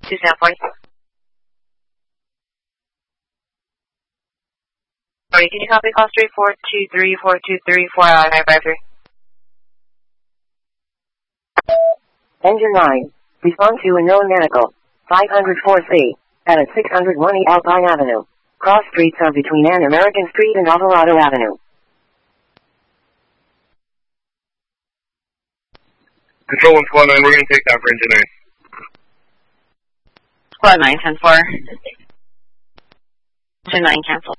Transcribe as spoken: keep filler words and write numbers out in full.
two Sanford. Sorry, can you copy call three four two three four two three four nine five three? Engine nine, respond to a known medical, five oh four C, at six oh one E Alpine Avenue. Cross streets are between An American Street and Alvarado Avenue. Control one Squad nine, we're going to take that for Engine nine. Squad nine, ten four. Engine nine, cancel.